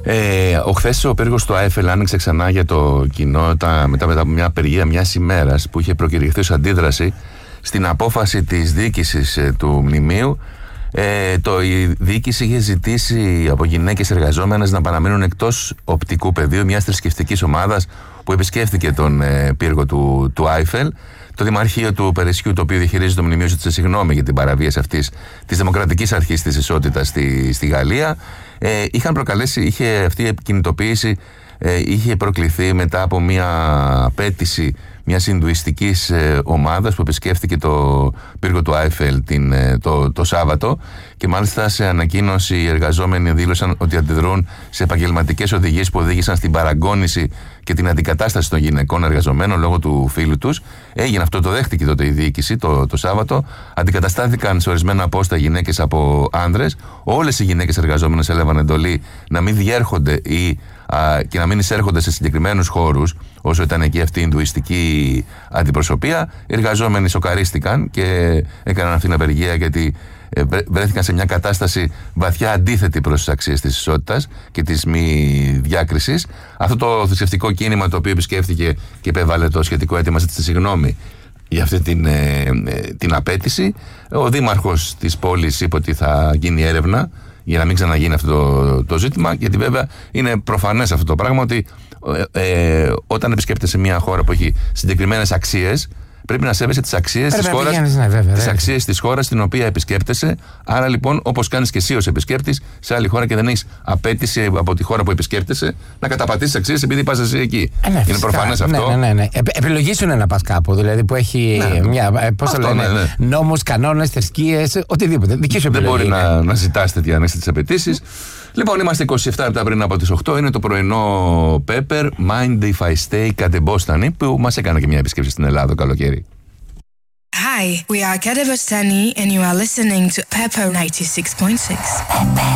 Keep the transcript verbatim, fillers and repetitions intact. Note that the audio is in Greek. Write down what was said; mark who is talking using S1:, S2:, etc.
S1: Ε, ο χθες ο πύργος του Άιφελ άνοιξε ξανά για το κοινό τα, μετά, μετά από μια απεργία μιας ημέρας που είχε προκηρυχθεί ως αντίδραση στην απόφαση της διοίκησης ε, του μνημείου. Ε, το, η διοίκηση είχε ζητήσει από γυναίκες εργαζόμενες να παραμείνουν εκτός οπτικού πεδίου μιας θρησκευτικής ομάδας που επισκέφθηκε τον ε, πύργο του, του Άιφελ. Το Δημαρχείο του Περισιού, το οποίο διαχειρίζεται το μνημείο, ζήτησε συγγνώμη για την παραβίαση αυτής της δημοκρατικής αρχής της ισότητας στη, στη Γαλλία. Ε, είχαν προκαλέσει, είχε αυτή η κινητοποίηση ε, είχε προκληθεί μετά από μια απέτηση μιας Ινδουιστικής ε, ομάδας που επισκέφθηκε το πύργο του Άιφελ την, ε, το, το Σάββατο, και μάλιστα σε ανακοίνωση οι εργαζόμενοι δήλωσαν ότι αντιδρούν σε επαγγελματικές οδηγίες που οδήγησαν στην παραγκόνηση και την αντικατάσταση των γυναικών εργαζομένων λόγω του φύλου τους. Έγινε αυτό, το δέχτηκε τότε η διοίκηση το, το Σάββατο. Αντικαταστάθηκαν σε ορισμένα πόστα γυναίκες από άνδρες. Όλες οι γυναίκες εργαζόμενες έλαβαν εντολή να μην διέρχονται ή α, και να μην εισέρχονται σε συγκεκριμένους χώρους όσο ήταν εκεί αυτή η Ινδουιστική αντιπροσωπεία. Οι εργαζόμενοι σοκαρίστηκαν και έκαναν αυτήν την απεργία γιατί βρέθηκαν σε μια κατάσταση βαθιά αντίθετη προς τις αξίες της ισότητας και της μη διάκρισης. Αυτό το θρησκευτικό κίνημα, το οποίο επισκέφθηκε και επέβαλε το σχετικό αίτημα, ζήτησε συγγνώμη για αυτή την, ε, την απέτηση. Ο δήμαρχος της πόλης είπε ότι θα γίνει έρευνα για να μην ξαναγίνει αυτό το, το ζήτημα, γιατί βέβαια είναι προφανές αυτό το πράγμα ότι ε, ε, όταν επισκέπτεσαι μια χώρα που έχει συγκεκριμένες αξίες, πρέπει να σέβεσαι τις αξίες της χώρας, ναι, βέβαια, τις αξίες της χώρας στην οποία επισκέπτεσαι. Άρα λοιπόν, όπως κάνεις και εσύ ως επισκέπτης σε άλλη χώρα και δεν έχεις απέτηση από τη χώρα που επισκέπτεσαι να καταπατήσεις τις αξίες επειδή πας εσύ εκεί. Ε, ναι, είναι προφανές αυτό.
S2: Ναι, ναι, ναι. Ε, επιλογή σου είναι να πας κάπου, δηλαδή που έχει ναι, μια, πώς το λένε, ναι, ναι. νόμους, κανόνες, θρησκείες, οτιδήποτε. Δική σου επιλογή.
S1: Δεν μπορεί να, να ζητάς τέτοια ανέστητες απαιτήσεις. Λοιπόν, είμαστε είκοσι επτά λεπτά πριν από τις οκτώ. Είναι το πρωινό Pepper, Mind If I Stay, Κατεμπόστανη, που μας έκανε και μια επίσκεψη στην Ελλάδα το καλοκαίρι.
S3: Hi, we are Kade Bostani and you are listening to Pepper ninety-six point six.